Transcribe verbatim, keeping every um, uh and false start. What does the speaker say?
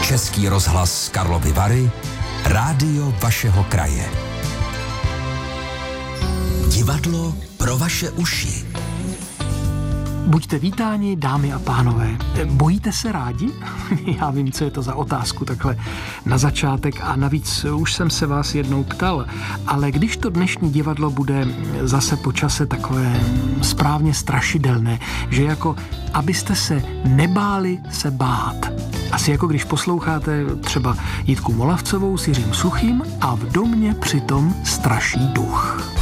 Český rozhlas Karlovy Vary, rádio vašeho kraje. Divadlo pro vaše uši. Buďte vítáni, dámy a pánové. Bojíte se rádi? Já vím, co je to za otázku takhle na začátek a navíc už jsem se vás jednou ptal, ale když to dnešní divadlo bude zase po čase takové správně strašidelné, že jako abyste se nebáli se bát. Asi jako když posloucháte třeba Jitku Molavcovou s Jiřím Suchým a v domě přitom straší duch.